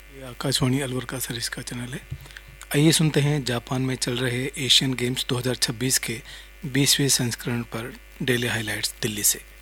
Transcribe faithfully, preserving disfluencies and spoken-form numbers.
ये आकाशवाणी अलवर का सरिस का चैनल है। आइए सुनते हैं जापान में चल रहे एशियन गेम्स दो हज़ार छब्बीस के बीसवें संस्करण पर डेली हाइलाइट्स दिल्ली से।